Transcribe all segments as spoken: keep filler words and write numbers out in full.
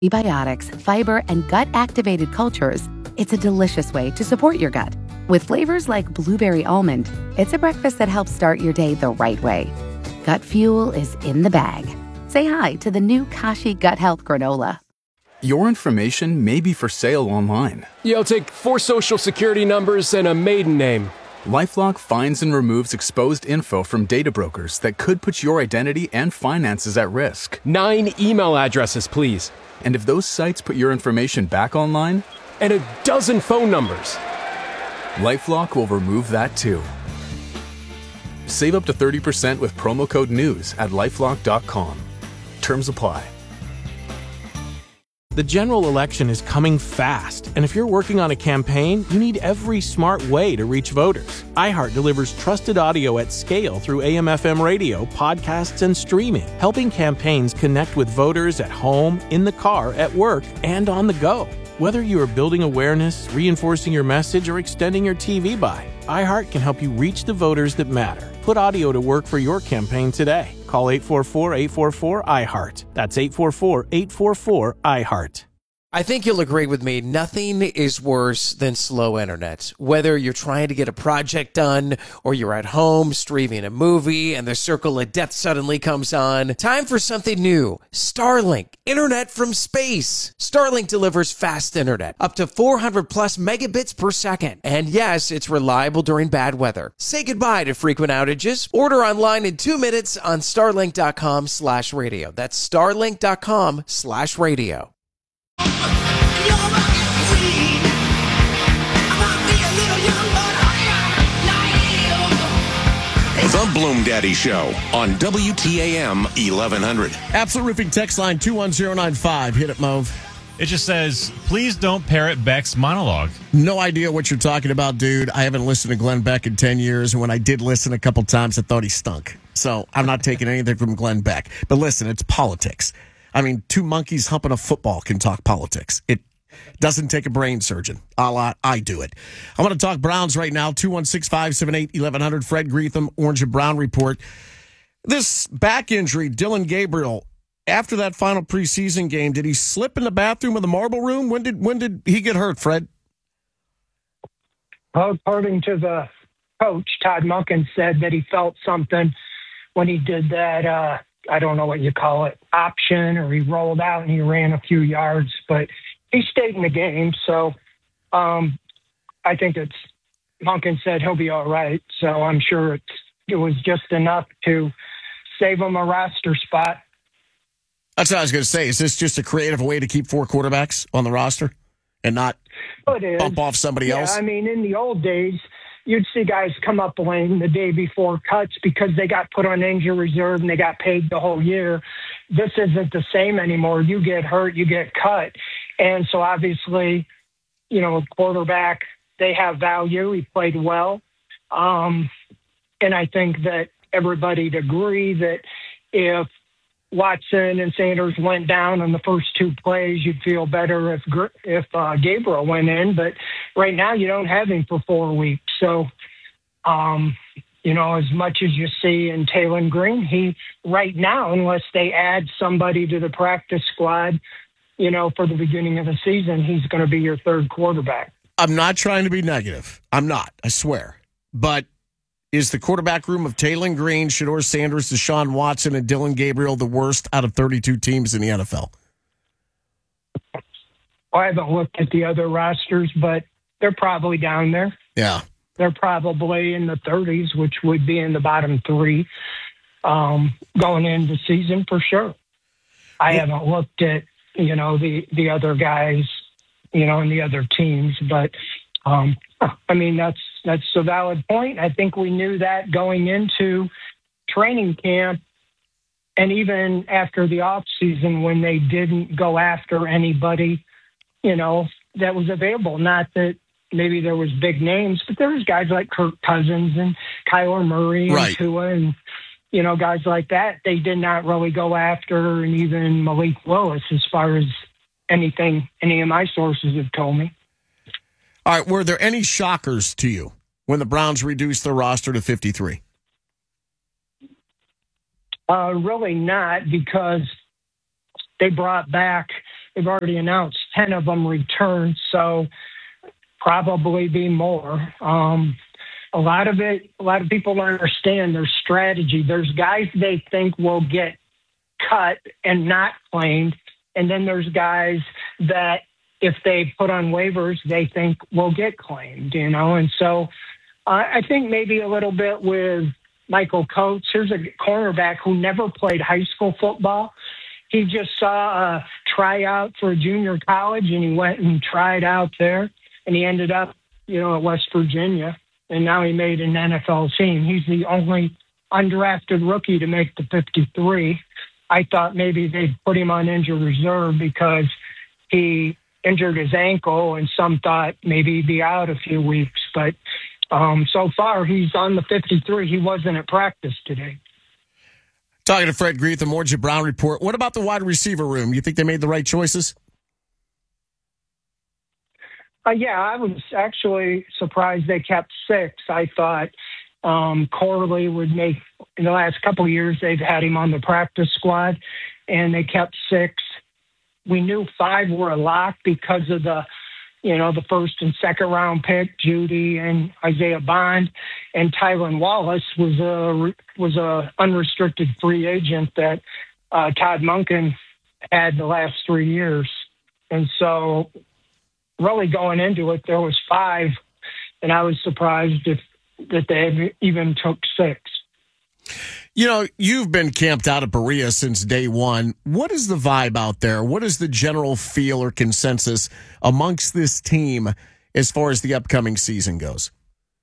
Prebiotics, fiber, and gut-activated cultures, it's a delicious way to support your gut. With flavors like blueberry almond, it's a breakfast that helps start your day the right way. Gut Fuel is in the bag. Say hi to the new Kashi Gut Health Granola. Your information may be for sale online. Yeah, I'll take four social security numbers and a maiden name. LifeLock finds and removes exposed info from data brokers that could put your identity and finances at risk. Nine email addresses, please. And if those sites put your information back online? And a dozen phone numbers. LifeLock will remove that too. Save up to thirty percent with promo code NEWS at lifelock dot com. Terms apply. The general election is coming fast, and if you're working on a campaign, you need every smart way to reach voters. iHeart delivers trusted audio at scale through A M F M radio, podcasts, and streaming, helping campaigns connect with voters at home, in the car, at work, and on the go. Whether you are building awareness, reinforcing your message, or extending your T V buy, iHeart can help you reach the voters that matter. Put audio to work for your campaign today. Call eight four four, eight four four, I heart. That's eight four four, eight four four, I heart. I think you'll agree with me. Nothing is worse than slow internet. Whether you're trying to get a project done or you're at home streaming a movie and the circle of death suddenly comes on, time for something new. Starlink, internet from space. Starlink delivers fast internet, up to four hundred plus megabits per second. And yes, it's reliable during bad weather. Say goodbye to frequent outages. Order online in two minutes on starlink.com slash radio. That's starlink.com slash radio. The Bloom Daddy Show on W T A M eleven hundred. Absolute Roofing text line two one zero nine five. Hit it, Mauve. It just says, please don't parrot Beck's monologue. No idea what you're talking about, dude. I haven't listened to Glenn Beck in ten years, and when I did listen a couple times, I thought he stunk. So I'm not taking anything from Glenn Beck. But listen, it's politics. I mean, two monkeys humping a football can talk politics. It doesn't take a brain surgeon. A la I do it. I want to talk Browns right now. two one six, five seven eight, eleven hundred. Fred Greetham, Orange and Brown Report. This back injury, Dillon Gabriel, after that final preseason game, did he slip in the bathroom of the Marble Room? When did when did he get hurt, Fred? Well, according to the coach, Todd Monken said that he felt something when he did that, uh, I don't know what you call it, option, or he rolled out and he ran a few yards, but he stayed in the game. So um, I think it's, Monken said he'll be all right. So I'm sure it's, it was just enough to save him a roster spot. That's what I was going to say. Is this just a creative way to keep four quarterbacks on the roster and not bump off somebody yeah, else? I mean, in the old days, you'd see guys come up lame the day before cuts because they got put on injury reserve and they got paid the whole year. This isn't the same anymore. You get hurt, you get cut. And so obviously, you know, quarterback, they have value. He played well. Um, and I think that everybody'd agree that if Watson and Sanders went down on the first two plays, you'd feel better if if uh, Gabriel went in. But right now, you don't have him for four weeks. So, um, you know, as much as you see in Taylor Green, he right now, unless they add somebody to the practice squad, you know, for the beginning of the season, he's going to be your third quarterback. I'm not trying to be negative. I'm not, I swear. But is the quarterback room of Taylor Green, Shedeur Sanders, Deshaun Watson, and Dillon Gabriel the worst out of thirty-two teams in the N F L? I haven't looked at the other rosters, but they're probably down there. Yeah. They're probably in the thirties, which would be in the bottom three um, going into the season for sure. I haven't looked at, you know, the, the other guys, you know, and the other teams, but um, I mean, that's, that's a valid point. I think we knew that going into training camp and even after the off season when they didn't go after anybody, you know, that was available. Not that maybe there was big names, but there was guys like Kirk Cousins and Kyler Murray and right. Tua and, you know, guys like that. They did not really go after, and even Malik Willis, as far as anything any of my sources have told me. All right, were there any shockers to you when the Browns reduced their roster to fifty-three? Uh, really not, because they brought back they've already announced ten of them returned, so probably be more. Um, a lot of it, a lot of people don't understand their strategy. There's guys they think will get cut and not claimed, and then there's guys that if they put on waivers, they think will get claimed, you know? And so uh, I think maybe a little bit with Michael Coates. Here's a cornerback who never played high school football. He just saw a tryout for a junior college, and he went and tried out there, and he ended up, you know, at West Virginia, and now he made an N F L team. He's the only undrafted rookie to make the fifty-three. I thought maybe they'd put him on injured reserve because he injured his ankle, and some thought maybe he'd be out a few weeks. But um, so far, he's on the fifty-three. He wasn't at practice today. Talking to Fred Greeth, the Morgia Brown Report. What about the wide receiver room? You think they made the right choices? Uh, yeah, I was actually surprised they kept six. I thought um, Corley would make, in the last couple of years, they've had him on the practice squad, and they kept six. We knew five were a lock because of the, you know, the first and second round pick, Judy and Isaiah Bond, and Tylan Wallace was a was a unrestricted free agent that uh, Todd Monken had the last three years, and so really going into it, there was five, and I was surprised if that they even took six. You know, you've been camped out at Berea since day one. What is the vibe out there? What is the general feel or consensus amongst this team as far as the upcoming season goes?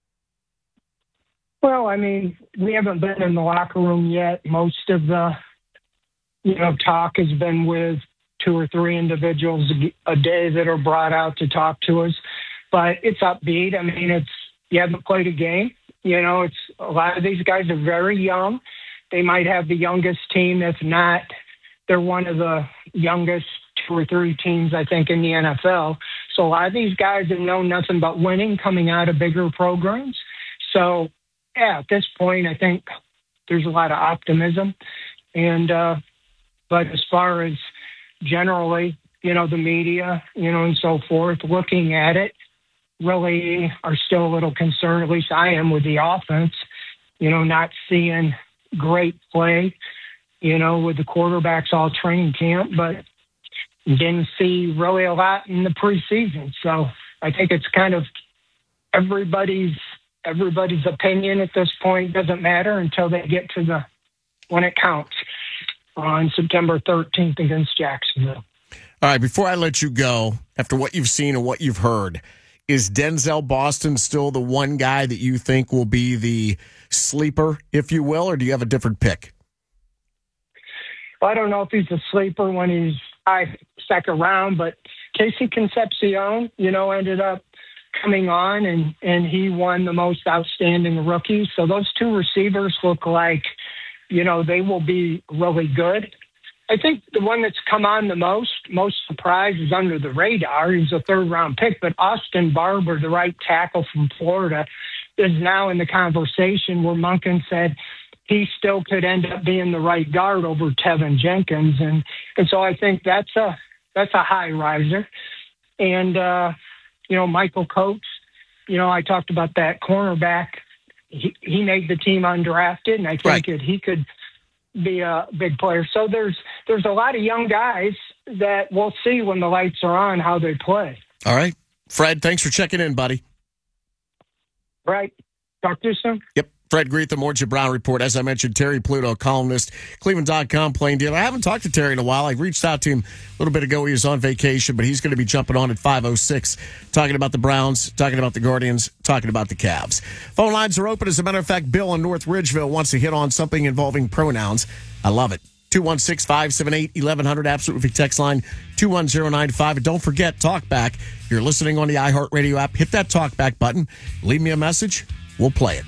Well, I mean, we haven't been in the locker room yet. Most of the, you know, talk has been with two or three individuals a day that are brought out to talk to us. But it's upbeat. I mean, it's you haven't played a game. You know, it's a lot of these guys are very young. They might have the youngest team. If not, they're one of the youngest two or three teams, I think, in the N F L. So a lot of these guys have known nothing but winning coming out of bigger programs. So, yeah, at this point, I think there's a lot of optimism. And, uh, but as far as generally, you know, the media, you know, and so forth, looking at it, really are still a little concerned, at least I am, with the offense, you know, not seeing great play, you know, with the quarterbacks all training camp, but didn't see really a lot in the preseason. So I think it's kind of everybody's everybody's opinion at this point. Doesn't matter until they get to the when it counts on September thirteenth against Jacksonville. All right, before I let you go, after what you've seen and what you've heard, is Denzel Boston still the one guy that you think will be the sleeper, if you will, or do you have a different pick? Well, I don't know if he's a sleeper when he's I second round, but Casey Concepcion, you know, ended up coming on and, and he won the most outstanding rookie. So those two receivers look like, you know, they will be really good. I think the one that's come on the most, most surprised is under the radar. He's a third round pick, but Austin Barber, the right tackle from Florida, is now in the conversation where Monken said he still could end up being the right guard over Tevin Jenkins. And, and so I think that's a, that's a high riser. And, uh, you know, Michael Coates, you know, I talked about that cornerback. He, he made the team undrafted, and I think right. that he could be a big player. So there's there's a lot of young guys that we'll see when the lights are on how they play. All right. Fred, thanks for checking in, buddy. Right. Talk to you soon. Yep. Fred Greeth, the Morgia Brown Report. As I mentioned, Terry Pluto, columnist, Cleveland dot com, plain dealer. I haven't talked to Terry in a while. I reached out to him a little bit ago. He was on vacation, but he's going to be jumping on at five oh six, talking about the Browns, talking about the Guardians, talking about the Cavs. Phone lines are open. As a matter of fact, Bill in North Ridgeville wants to hit on something involving pronouns. I love it. two one six, five seven eight, eleven hundred, absolutely text line two one zero nine five. And don't forget, TalkBack. If you're listening on the iHeartRadio app, hit that TalkBack button. Leave me a message. We'll play it.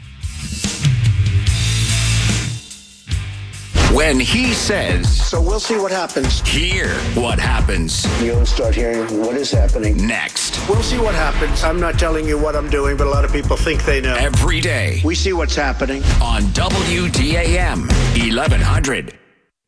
When he says, so we'll see what happens. Hear what happens. You'll start hearing what is happening. Next. We'll see what happens. I'm not telling you what I'm doing, but a lot of people think they know. Every day. We see what's happening. On W T A M eleven hundred.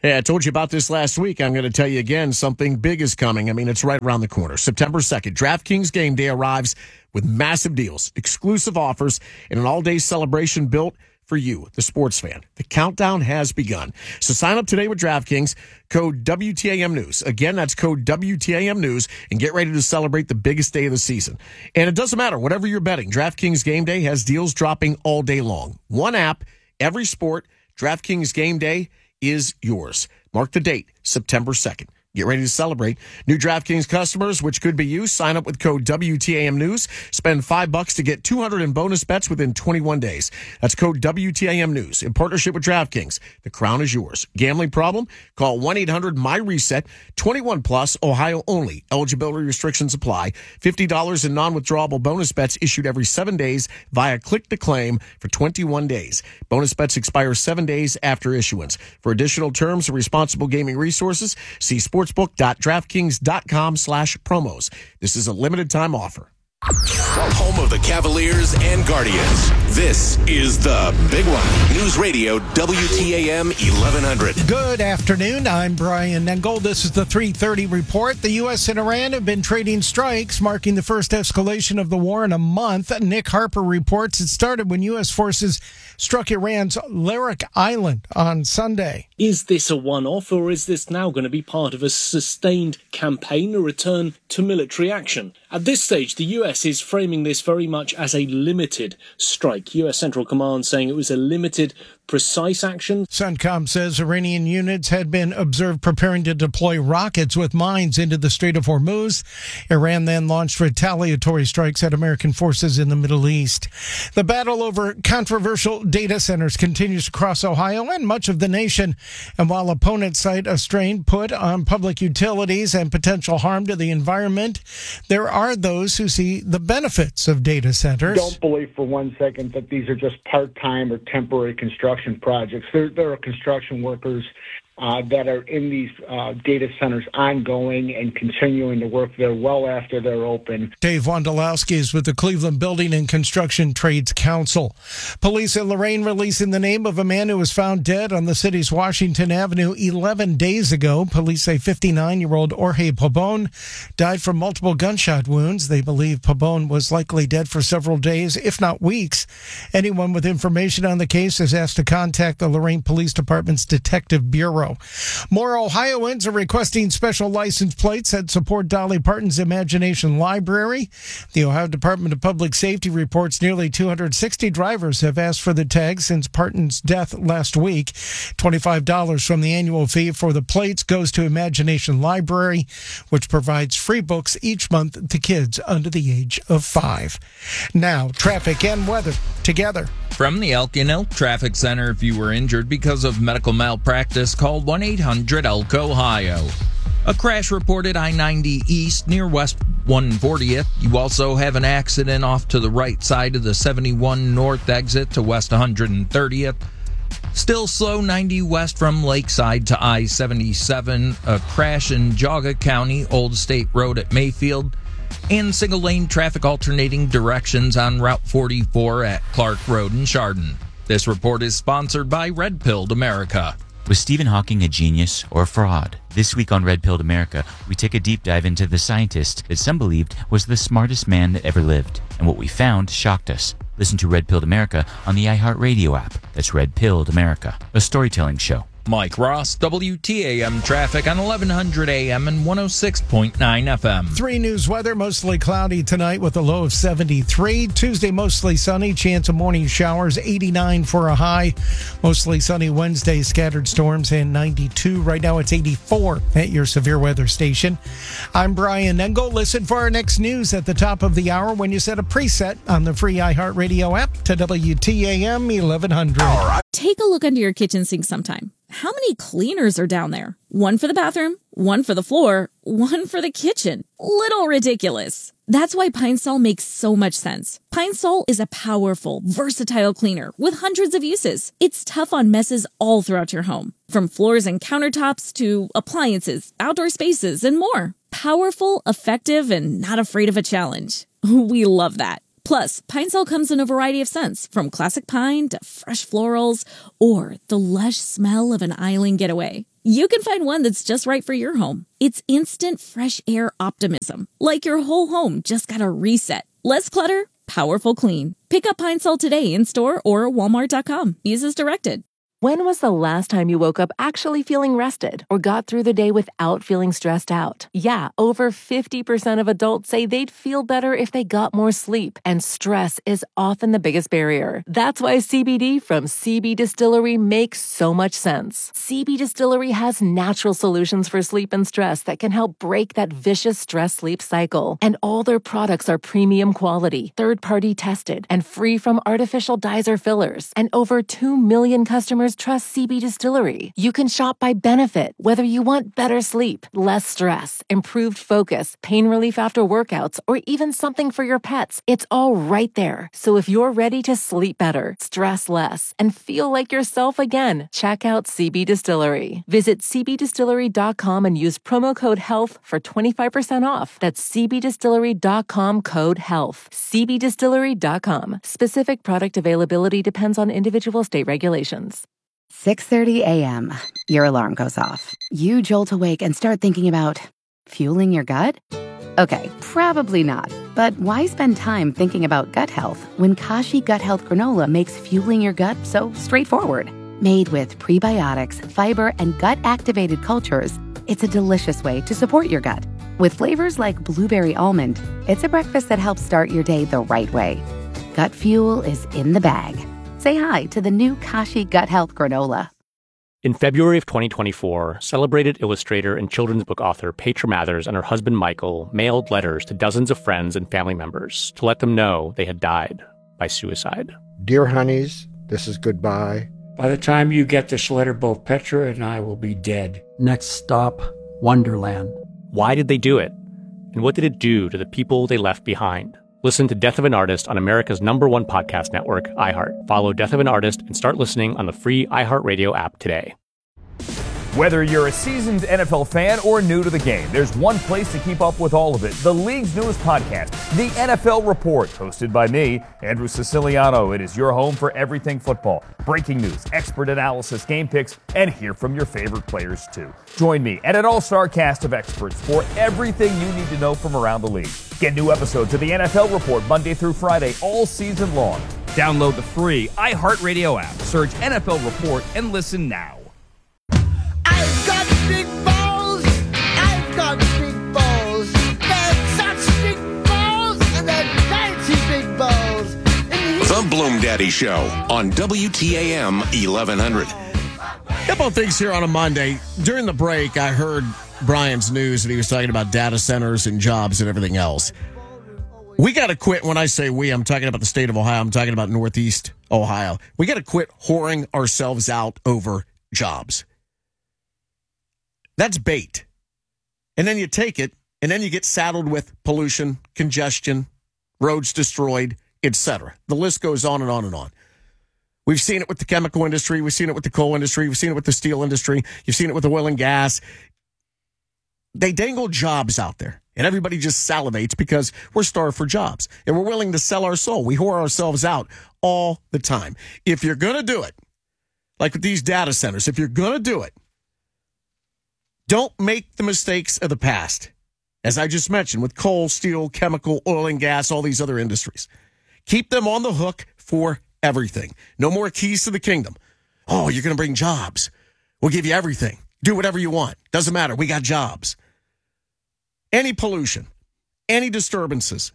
Hey, I told you about this last week. I'm going to tell you again, something big is coming. I mean, it's right around the corner. September second, DraftKings Game Day arrives with massive deals, exclusive offers, and an all-day celebration built for you, the sports fan. The countdown has begun. So sign up today with DraftKings, code W T A M News. Again, that's code W T A M News, and get ready to celebrate the biggest day of the season. And it doesn't matter, whatever you're betting, DraftKings Game Day has deals dropping all day long. One app, every sport, DraftKings Game Day is yours. Mark the date, September second. Get ready to celebrate. New DraftKings customers, which could be you, sign up with code W T A M News. Spend five bucks to get two hundred in bonus bets within twenty-one days. That's code W T A M News. In partnership with DraftKings, the crown is yours. Gambling problem? Call one eight hundred M Y RESET. twenty-one plus, Ohio only. Eligibility restrictions apply. fifty dollars in non-withdrawable bonus bets issued every seven days via click to claim for twenty-one days. Bonus bets expire seven days after issuance. For additional terms and responsible gaming resources, see sports sportsbook.draftkings.com slash promos. This is a limited time offer. Home of the Cavaliers and Guardians. This is the big one. News Radio W T A M eleven hundred. Good afternoon. I'm Brian Engel. This is the three thirty report. The U S and Iran have been trading strikes, marking the first escalation of the war in a month. Nick Harper reports it started when U S forces struck Iran's Larak Island on Sunday. Is this a one-off, or is this now going to be part of a sustained campaign, a return to military action? At this stage, the U S is framing this very much as a limited strike. U S Central Command saying it was a limited, precise action. CENTCOM says Iranian units had been observed preparing to deploy rockets with mines into the Strait of Hormuz. Iran then launched retaliatory strikes at American forces in the Middle East. The battle over controversial data centers continues across Ohio and much of the nation. And while opponents cite a strain put on public utilities and potential harm to the environment, there are those who see the benefits of data centers. Don't believe for one second that these are just part-time or temporary construction projects. There, there are construction workers uh, that are in these uh, data centers ongoing and continuing to work there well after they're open. Dave Wondolowski is with the Cleveland Building and Construction Trades Council. Police in Lorain releasing the name of a man who was found dead on the city's Washington Avenue eleven days ago. Police say fifty-nine-year-old Jorge Pabon died from multiple gunshot wounds. They believe Pabon was likely dead for several days, if not weeks. Anyone with information on the case is asked to contact the Lorain Police Department's Detective Bureau. More Ohioans are requesting special license plates that support Dolly Parton's Imagination Library. The Ohio Department of Public Safety reports nearly two hundred sixty drivers have asked for the tag since Parton's death last week. twenty-five dollars from the annual fee for the plates goes to Imagination Library, which provides free books each month to kids under the age of five. Now, traffic and weather together. From the Elkin Elk Traffic Center, if you were injured because of medical malpractice, call one eight hundred E L K Ohio. A crash reported I ninety East near West one fortieth. You also have an accident off to the right side of the seventy-one North exit to West one hundred thirtieth. Still slow ninety West from Lakeside to I seventy-seven. A crash in Geauga County, Old State Road at Mayfield. And single-lane traffic alternating directions on Route forty-four at Clark Road in Chardon. This report is sponsored by Red Pilled America. Was Stephen Hawking a genius or a fraud? This week on Red Pilled America, we take a deep dive into the scientist that some believed was the smartest man that ever lived. And what we found shocked us. Listen to Red Pilled America on the iHeartRadio app. That's Red Pilled America, a storytelling show. Mike Ross, W T A M traffic on eleven hundred A M and one oh six point nine F M. Three News weather, mostly cloudy tonight with a low of seventy-three. Tuesday, mostly sunny, chance of morning showers, eighty-nine for a high. Mostly sunny Wednesday, scattered storms, and ninety-two. Right now it's eighty-four at your severe weather station. I'm Brian Engel. Listen for our next news at the top of the hour when you set a preset on the free iHeartRadio app to W T A M eleven hundred. Take a look under your kitchen sink sometime. How many cleaners are down there? One for the bathroom, one for the floor, one for the kitchen. Little ridiculous. That's why Pine Sol makes so much sense. Pine Sol is a powerful, versatile cleaner with hundreds of uses. It's tough on messes all throughout your home, from floors and countertops to appliances, outdoor spaces, and more. Powerful, effective, and not afraid of a challenge. We love that. Plus, Pine Sol comes in a variety of scents, from classic pine to fresh florals or the lush smell of an island getaway. you can find one that's just right for your home. It's instant fresh air optimism, like your whole home just got a reset. Less clutter, powerful clean. Pick up Pine Sol today in store or walmart dot com. Use as directed. When was the last time you woke up actually feeling rested or got through the day without feeling stressed out? Yeah, over fifty percent of adults say they'd feel better if they got more sleep, and stress is often the biggest barrier. That's why C B D from C B Distillery makes so much sense. C B Distillery has natural solutions for sleep and stress that can help break that vicious stress-sleep cycle. And all their products are premium quality, third-party tested, and free from artificial dyes or fillers. And over two million customers trust C B Distillery. You can shop by benefit, whether you want better sleep, less stress, improved focus, pain relief after workouts, or even something for your pets. It's all right there. So if you're ready to sleep better, stress less, and feel like yourself again, check out C B Distillery. Visit c b distillery dot com and use promo code HEALTH for twenty-five percent off. That's c b distillery dot com code HEALTH. c b distillery dot com. Specific product availability depends on individual state regulations. six thirty a.m. Your alarm goes off. You jolt awake and start thinking about fueling your gut? Okay, probably not. But why spend time thinking about gut health when Kashi Gut Health Granola makes fueling your gut so straightforward? Made with prebiotics, fiber, and gut-activated cultures, it's a delicious way to support your gut. With flavors like blueberry almond, it's a breakfast that helps start your day the right way. Gut fuel is in the bag. Say hi to the new Kashi Gut Health Granola. In February of twenty twenty-four, celebrated illustrator and children's book author Petra Mathers and her husband Michael mailed letters to dozens of friends and family members to let them know they had died by suicide. Dear honeys, this is goodbye. By the time you get this letter, both Petra and I will be dead. Next stop, Wonderland. Why did they do it? And what did it do to the people they left behind? Listen to Death of an Artist on America's number one podcast network, iHeart. Follow Death of an Artist and start listening on the free iHeartRadio app today. Whether you're a seasoned N F L fan or new to the game, there's one place to keep up with all of it. The league's newest podcast, The N F L Report, hosted by me, Andrew Siciliano. It is your home for everything football. Breaking news, expert analysis, game picks, and hear from your favorite players, too. Join me and an all-star cast of experts for everything you need to know from around the league. Get new episodes of The N F L Report Monday through Friday all season long. Download the free iHeartRadio app, search N F L Report, and listen now. I've got big balls, I've got big balls, they're such big balls, and they're mighty big balls. The Bloom Daddy Show on W T A M eleven hundred. A couple of things here on a Monday. During the break, I heard Brian's news, and he was talking about data centers and jobs and everything else. We got to quit. When I say we, I'm talking about the state of Ohio. I'm talking about Northeast Ohio. We got to quit whoring ourselves out over jobs. That's bait. And then you take it, and then you get saddled with pollution, congestion, roads destroyed, et cetera. The list goes on and on and on. We've seen it with the chemical industry. We've seen it with the coal industry. We've seen it with the steel industry. You've seen it with the oil and gas. They dangle jobs out there, and everybody just salivates because we're starved for jobs, and we're willing to sell our soul. We whore ourselves out all the time. If you're going to do it, like with these data centers, if you're going to do it, don't make the mistakes of the past. As I just mentioned, with coal, steel, chemical, oil and gas, all these other industries. Keep them on the hook for everything. No more keys to the kingdom. Oh, you're going to bring jobs. We'll give you everything. Do whatever you want. Doesn't matter. We got jobs. Any pollution, any disturbances,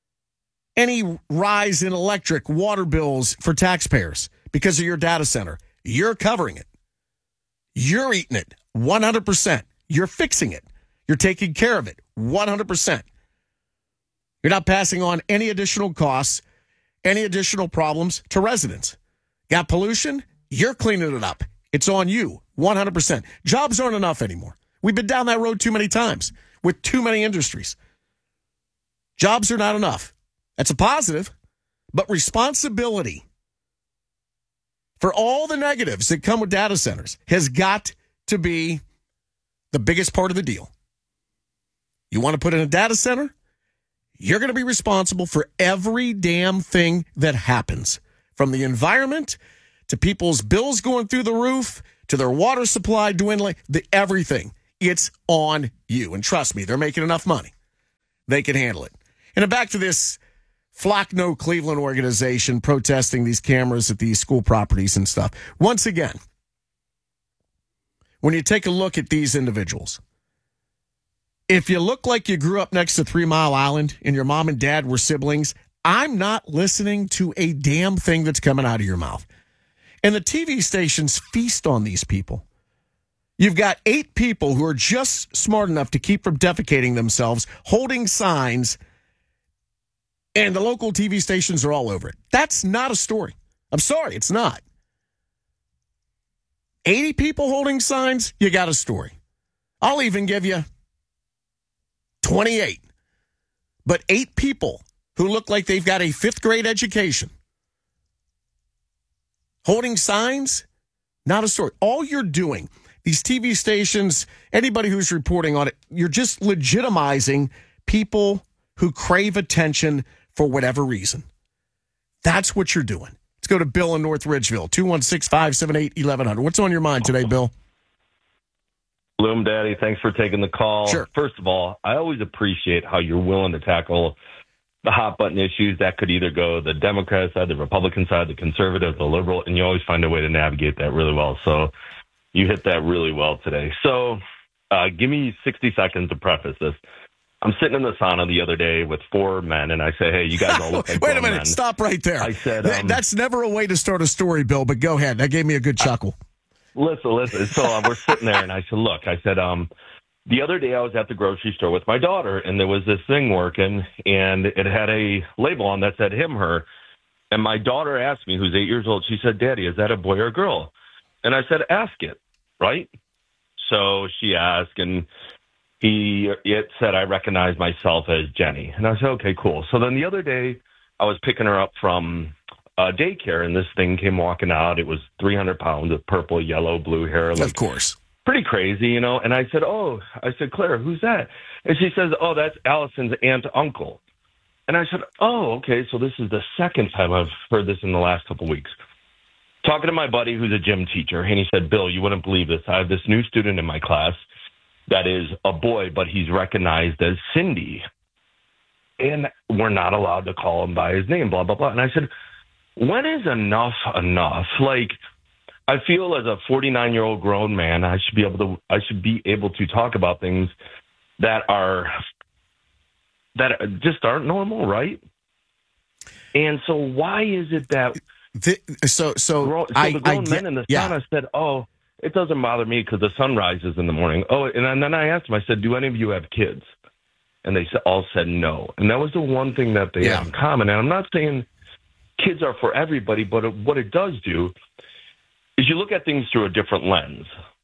any rise in electric, water bills for taxpayers because of your data center, you're covering it. You're eating it one hundred percent. You're fixing it. You're taking care of it one hundred percent. You're not passing on any additional costs, any additional problems to residents. Got pollution? You're cleaning it up. It's on you one hundred percent. Jobs aren't enough anymore. We've been down that road too many times with too many industries. Jobs are not enough. That's a positive, but responsibility for all the negatives that come with data centers has got to be the biggest part of the deal. You want to put in a data center? You're going to be responsible for every damn thing that happens, from the environment to people's bills going through the roof to their water supply dwindling, the, everything. It's on you. And trust me, they're making enough money. They can handle it. And then back to this Flock No Cleveland organization protesting these cameras at these school properties and stuff. Once again, when you take a look at these individuals, if you look like you grew up next to Three Mile Island and your mom and dad were siblings, I'm not listening to a damn thing that's coming out of your mouth. And the T V stations feast on these people. You've got eight people who are just smart enough to keep from defecating themselves, holding signs, and the local T V stations are all over it. That's not a story. I'm sorry, it's not. eighty people holding signs, you got a story. I'll even give you twenty-eight. But eight people who look like they've got a fifth grade education holding signs, not a story. All you're doing, these T V stations, anybody who's reporting on it, you're just legitimizing people who crave attention for whatever reason. That's what you're doing. Let's go to Bill in North Ridgeville, two one six, five seven eight, eleven hundred. What's on your mind today, Bill? Loom Daddy, thanks for taking the call. Sure. First of all, I always appreciate how you're willing to tackle the hot button issues that could either go the Democrat side, the Republican side, the conservative, the liberal, and you always find a way to navigate that really well. So you hit that really well today. So uh, give me sixty seconds to preface this. I'm sitting in the sauna the other day with four men, and I say, hey, you guys all look like Wait a grown minute. men. Stop right there. I said, Th- um, That's never a way to start a story, Bill, but go ahead. That gave me a good chuckle. Listen, listen. So uh, we're sitting there, and I said, look, I said, um, the other day I was at the grocery store with my daughter, and there was this thing working, and it had a label on that said him, her. And my daughter asked me, who's eight years old, she said, Daddy, is that a boy or a girl? And I said, ask it, right? So she asked, and he it said, I recognize myself as Jenny. And I said, okay, cool. So then the other day I was picking her up from uh, daycare, and this thing came walking out. It was three hundred pounds of purple, yellow, blue hair. Like, of course. Pretty crazy, you know. And I said, oh, I said, Claire, who's that? And she says, oh, that's Allison's aunt, uncle. And I said, oh, okay, so this is the second time I've heard this in the last couple of weeks. Talking to my buddy who's a gym teacher, and he said, Bill, you wouldn't believe this. I have this new student in my class that is a boy, but he's recognized as Cindy. And we're not allowed to call him by his name, blah, blah, blah. And I said, when is enough enough? Like, I feel as a forty-nine-year-old grown man, I should be able to I should be able to talk about things that are that just aren't normal, right? And so why is it that the, so so, grown, so I, the grown I men get, in the yeah. sauna said, "Oh, it doesn't bother me because the sun rises in the morning." Oh, and then I asked them, I said, "Do any of you have kids?" And they all said no. And that was the one thing that they yeah. have in common. And I'm not saying kids are for everybody, but it, what it does do is you look at things through a different lens.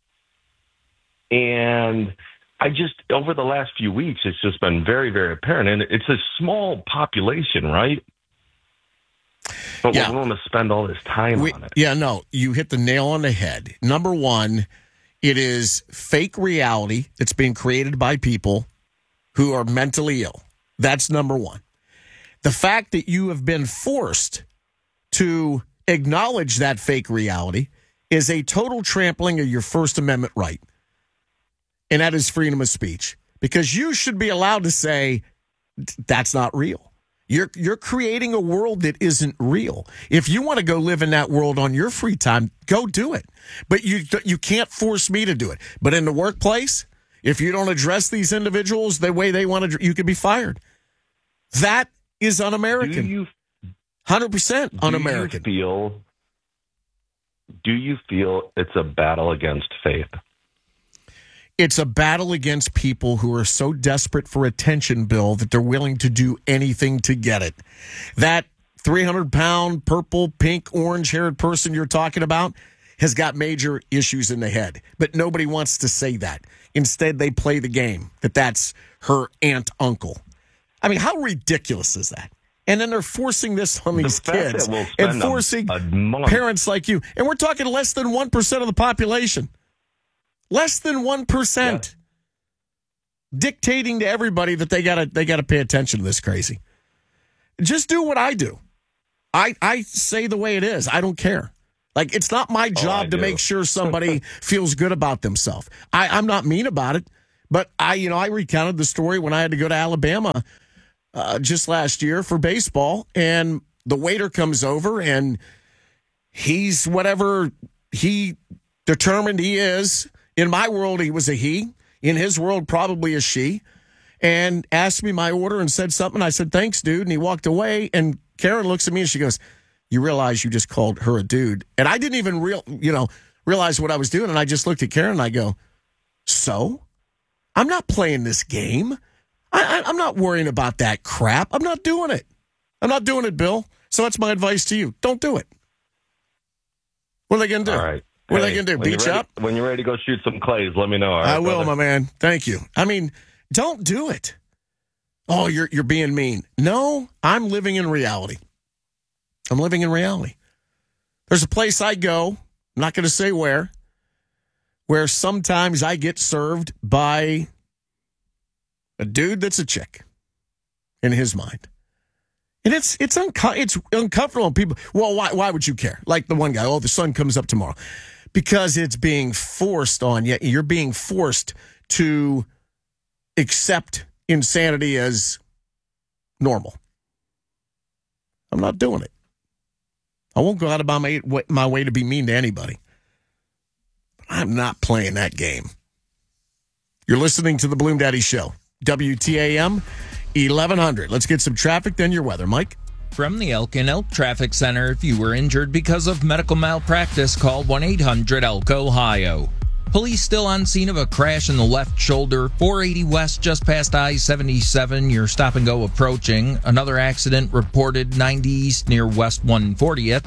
And I just, over the last few weeks, it's just been very, very apparent. And it's a small population, right? But yeah. we want to spend all this time we, on it. Yeah, no, you hit the nail on the head. Number one, it is fake reality that's being created by people who are mentally ill. That's number one. The fact that you have been forced to acknowledge that fake reality is a total trampling of your First Amendment right. And that is freedom of speech. Because you should be allowed to say, that's not real. You're you're creating a world that isn't real. If you want to go live in that world on your free time, go do it. But you you can't force me to do it. But in the workplace, if you don't address these individuals the way they want to, you could be fired. That is un-American. Do you, one hundred percent un-American. Do you feel, do you feel it's a battle against faith? It's a battle against people who are so desperate for attention, Bill, that they're willing to do anything to get it. That three hundred pound, purple, pink, orange-haired person you're talking about has got major issues in the head. But nobody wants to say that. Instead, they play the game that that's her aunt, uncle. I mean, how ridiculous is that? And then they're forcing this on these the kids we'll and forcing a, a parents like you. And we're talking less than one percent of the population. Less than one percent. Yeah. Dictating to everybody that they gotta they gotta pay attention to this crazy. Just do what I do. I, I say the way it is. I don't care. Like, it's not my job I to do. make sure somebody feels good about themselves. I, I'm not mean about it, but I, you know, I recounted the story when I had to go to Alabama uh, just last year for baseball, and the waiter comes over, and he's whatever he determined he is. In my world, he was a he. In his world, probably a she. And asked me my order and said something. I said, thanks, dude. And he walked away, and Karen looks at me, and she goes, you realize you just called her a dude. And I didn't even real, you know, realize what I was doing. And I just looked at Karen and I go, so? I'm not playing this game. I, I, I'm not worrying about that crap. I'm not doing it. I'm not doing it, Bill. So that's my advice to you. Don't do it. What are they going to do? All right. What Hey, are they going to do? when Beat you're you ready- up? When you're ready to go shoot some clays, let me know. All right, I will, brother? my man. Thank you. I mean, don't do it. Oh, you're you're being mean. No, I'm living in reality. I'm living in reality. There's a place I go, I'm not going to say where, where sometimes I get served by a dude that's a chick in his mind. And it's it's unco- it's uncomfortable. And people, well, why why would you care? Like the one guy, oh, the sun comes up tomorrow. Because it's being forced on you. You're being forced to accept insanity as normal. I'm not doing it. I won't go out of my, my way to be mean to anybody. But I'm not playing that game. You're listening to the Bloom Daddy Show. W T A M eleven hundred. Let's get some traffic, then your weather. Mike? From the Elkin Elk Traffic Center, if you were injured because of medical malpractice, call one eight hundred elk ohio. Police still on scene of a crash in the left shoulder, four eighty west just past I seventy-seven. You're stop and go approaching. Another accident reported ninety east near West one fortieth.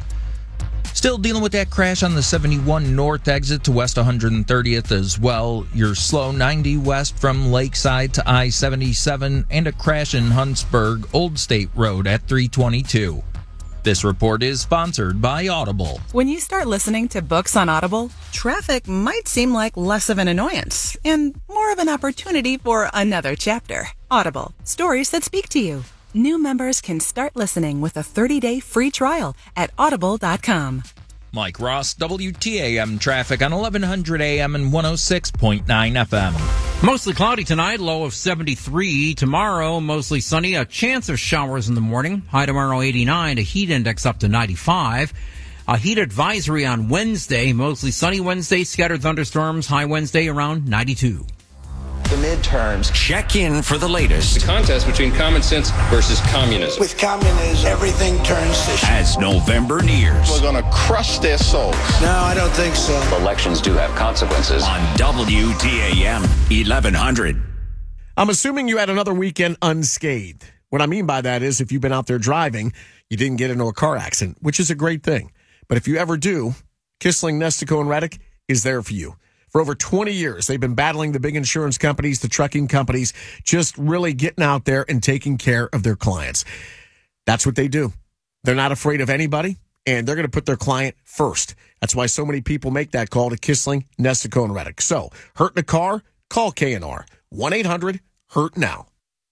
Still dealing with that crash on the seventy-one north exit to West one hundred thirtieth as well. You're slow ninety west from Lakeside to I seventy-seven, and a crash in Huntsburg, Old State Road at three twenty-two. This report is sponsored by Audible. When you start listening to books on Audible, traffic might seem like less of an annoyance and more of an opportunity for another chapter. Audible, stories that speak to you. New members can start listening with a thirty-day free trial at audible dot com. Mike Ross, W T A M traffic on eleven hundred A M and one oh six point nine F M. Mostly cloudy tonight, low of seventy-three. Tomorrow, mostly sunny, a chance of showers in the morning. High tomorrow, eighty-nine, a heat index up to ninety-five. A heat advisory on Wednesday, mostly sunny Wednesday, scattered thunderstorms, high Wednesday around ninety-two. The midterms. Check in for the latest. The contest between common sense versus communism. With communism, everything turns to shit. As November nears. We're going to crush their souls. No, I don't think so. Elections do have consequences. On W T A M eleven hundred. I'm assuming you had another weekend unscathed. What I mean by that is if you've been out there driving, you didn't get into a car accident, which is a great thing. But if you ever do, Kissling, Nestico, and Reddick is there for you. For over twenty years, they've been battling the big insurance companies, the trucking companies, just really getting out there and taking care of their clients. That's what they do. They're not afraid of anybody, and they're going to put their client first. That's why so many people make that call to Kissling, Nestico, and Reddick. So, hurt in a car? Call K and R. one eight hundred hurt now.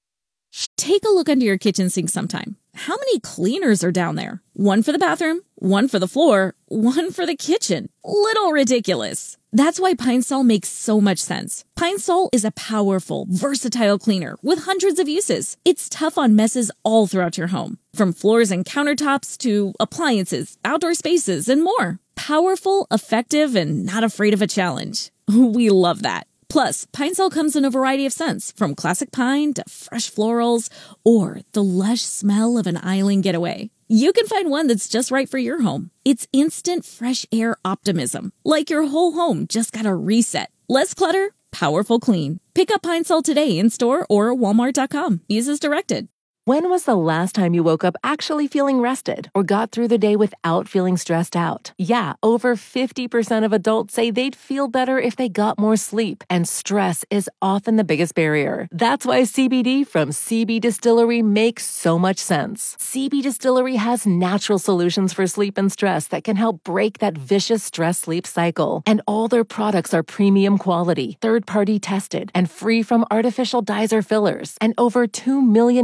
Take a look under your kitchen sink sometime. How many cleaners are down there? One for the bathroom, one for the floor, one for the kitchen. Little ridiculous. That's why Pine Sol makes so much sense. Pine Sol is a powerful, versatile cleaner with hundreds of uses. It's tough on messes all throughout your home, from floors and countertops to appliances, outdoor spaces, and more. Powerful, effective, and not afraid of a challenge. We love that. Plus, Pine Sol comes in a variety of scents, from classic pine to fresh florals, or the lush smell of an island getaway. You can find one that's just right for your home. It's instant fresh air optimism, like your whole home just got a reset. Less clutter, powerful clean. Pick up Pine Sol today in store or walmart dot com. Use as directed. When was the last time you woke up actually feeling rested or got through the day without feeling stressed out? Yeah, over fifty percent of adults say they'd feel better if they got more sleep, and stress is often the biggest barrier. That's why C B D from C B Distillery makes so much sense. C B Distillery has natural solutions for sleep and stress that can help break that vicious stress-sleep cycle. And all their products are premium quality, third-party tested, and free from artificial dyes or fillers. And over two million customers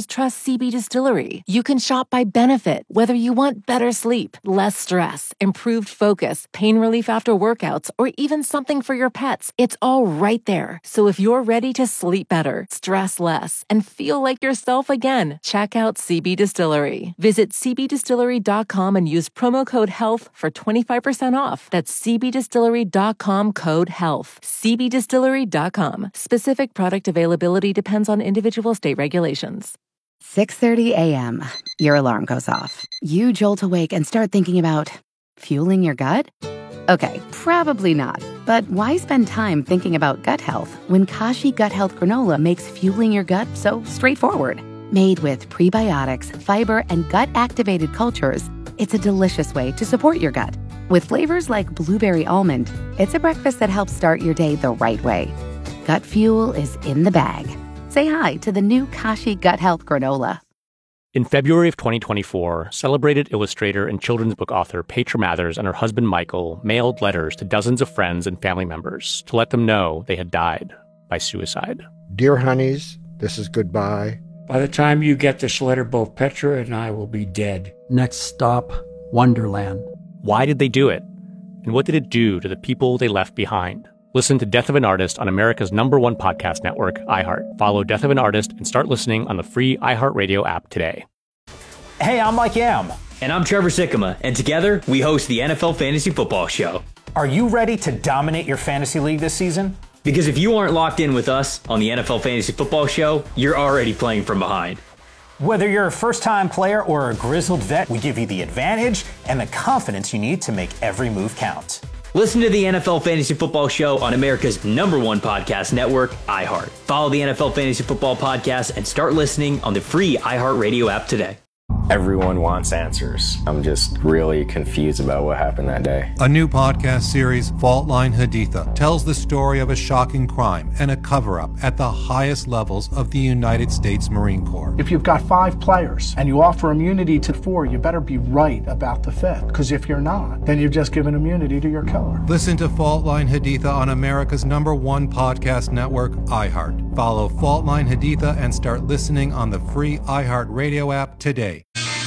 customers trust C B Distillery. You can shop by benefit, whether you want better sleep, less stress, improved focus, pain relief after workouts, or even something for your pets. It's all right there. So if you're ready to sleep better, stress less, and feel like yourself again, check out C B Distillery. Visit c b distillery dot com and use promo code HEALTH for twenty-five percent off. That's c b distillery dot com code HEALTH. c b distillery dot com. Specific product availability depends on individual state regulations. six thirty a.m. Your alarm goes off. You jolt awake and start thinking about fueling your gut? Okay, probably not. But why spend time thinking about gut health when Kashi Gut Health Granola makes fueling your gut so straightforward? Made with prebiotics, fiber, and gut-activated cultures, it's a delicious way to support your gut. With flavors like blueberry almond, it's a breakfast that helps start your day the right way. Gut fuel is in the bag. Say hi to the new Kashi Gut Health Granola. In February of twenty twenty-four, celebrated illustrator and children's book author Petra Mathers and her husband Michael mailed letters to dozens of friends and family members to let them know they had died by suicide. Dear honeys, this is goodbye. By the time you get this letter, both Petra and I will be dead. Next stop, Wonderland. Why did they do it? And what did it do to the people they left behind? Listen to Death of an Artist on America's number one podcast network, iHeart. Follow Death of an Artist and start listening on the free iHeartRadio app today. Hey, I'm Mike Yam. And I'm Trevor Sikkema. And together, we host the N F L Fantasy Football Show. Are you ready to dominate your fantasy league this season? Because if you aren't locked in with us on the N F L Fantasy Football Show, you're already playing from behind. Whether you're a first-time player or a grizzled vet, we give you the advantage and the confidence you need to make every move count. Listen to the N F L Fantasy Football Show on America's number one podcast network, iHeart. Follow the N F L Fantasy Football Podcast and start listening on the free iHeartRadio app today. Everyone wants answers. I'm just really confused about what happened that day. A new podcast series, Fault Line Haditha, tells the story of a shocking crime and a cover-up at the highest levels of the United States Marine Corps. If you've got five players and you offer immunity to four, you better be right about the fifth. Because if you're not, then you've just given immunity to your killer. Listen to Fault Line Haditha on America's number one podcast network, iHeart. Follow Fault Line Haditha and start listening on the free iHeartRadio app today.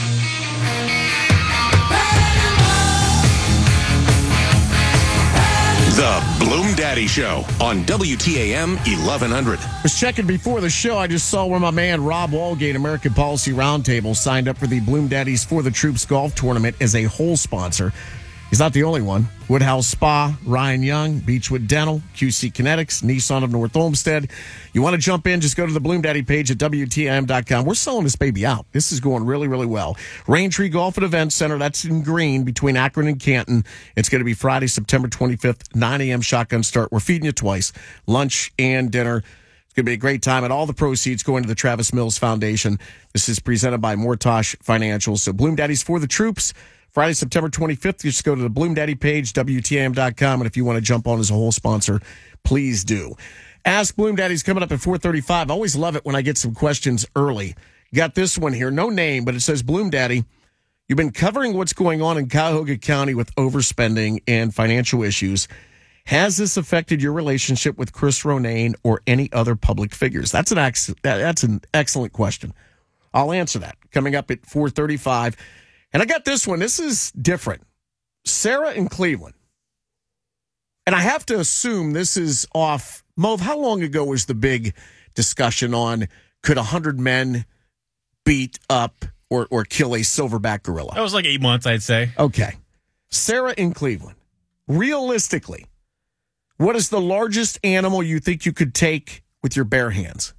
The Bloom Daddy Show on W T A M eleven hundred. I was checking before the show. I just saw where my man Rob Walgate, American Policy Roundtable, signed up for the Bloom Daddies For the Troops Golf Tournament as a whole sponsor. He's not the only one. Woodhouse Spa, Ryan Young, Beechwood Dental, Q C Kinetics, Nissan of North Olmsted. You want to jump in, just go to the Bloom Daddy page at W T A M dot com. We're selling this baby out. This is going really, really well. Raintree Golf and Event Center, that's in Green between Akron and Canton. It's going to be Friday, September twenty-fifth, nine a.m. shotgun start. We're feeding you twice, lunch and dinner. It's going to be a great time, and all the proceeds going to the Travis Mills Foundation. This is presented by Mortosh Financial. So Bloom Daddies For the Troops. Friday, September twenty-fifth, you just go to the Bloom Daddy page, W T A M dot com, and if you want to jump on as a whole sponsor, please do. Ask Bloom Daddy's coming up at four thirty-five. I always love it when I get some questions early. Got this one here, no name, but it says, Bloom Daddy, you've been covering what's going on in Cuyahoga County with overspending and financial issues. Has this affected your relationship with Chris Ronayne or any other public figures? That's an, ex- that's an excellent question. I'll answer that coming up at four thirty-five. And I got this one. This is different. Sarah in Cleveland. And I have to assume this is off. Mauve, how long ago was the big discussion on could one hundred men beat up or, or kill a silverback gorilla? That was like eight months, I'd say. Okay. Sarah in Cleveland. Realistically, what is the largest animal you think you could take with your bare hands?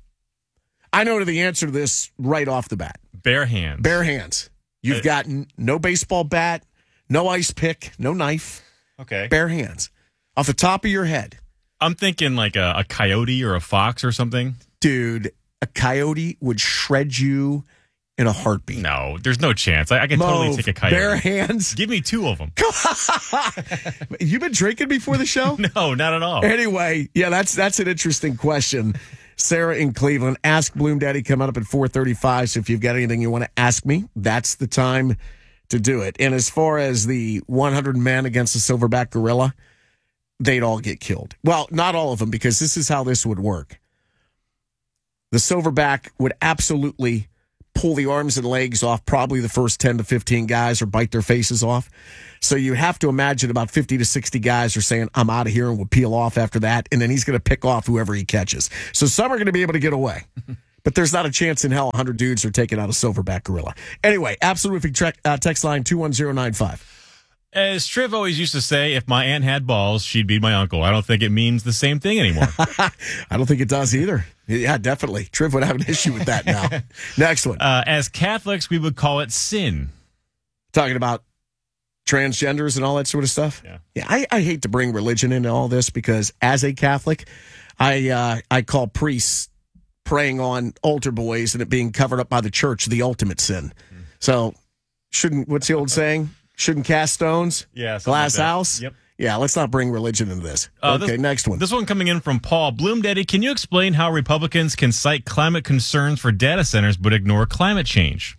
I know the answer to this right off the bat. Bare hands. Bare hands. You've got no baseball bat, no ice pick, no knife. Okay. Bare hands. Off the top of your head. I'm thinking like a, a coyote or a fox or something. Dude, a coyote would shred you in a heartbeat. No, there's no chance. I, I can Mauve, totally take a coyote. Bare hands. Give me two of them. You been drinking before the show? No, not at all. Anyway, yeah, that's that's an interesting question. Sarah in Cleveland. Ask Bloom Daddy coming up at four thirty-five. So if you've got anything you want to ask me, that's the time to do it. And as far as the one hundred men against the silverback gorilla, they'd all get killed. Well, not all of them, because this is how this would work. The silverback would absolutely pull the arms and legs off probably the first ten to fifteen guys or bite their faces off. So you have to imagine about fifty to sixty guys are saying, I'm out of here, and will peel off after that. And then he's going to pick off whoever he catches. So some are going to be able to get away. But there's not a chance in hell one hundred dudes are taking out a silverback gorilla. Anyway, Absolute Roofing tre- uh, text line two one zero nine five. As Triv always used to say, if my aunt had balls, she'd be my uncle. I don't think it means the same thing anymore. I don't think it does either. Yeah, definitely. Triv would have an issue with that now. Next one. Uh, as Catholics, we would call it sin. Talking about transgenders and all that sort of stuff? Yeah. Yeah, I, I hate to bring religion into all this because as a Catholic, I uh, I call priests preying on altar boys and it being covered up by the church the ultimate sin. Mm. So, shouldn't, what's the old saying? Shouldn't cast stones? Yeah. Glass like house? Yep. Yeah, let's not bring religion into this. Uh, okay, this, next one. This one coming in from Paul. Bloom Daddy, can you explain how Republicans can cite climate concerns for data centers but ignore climate change?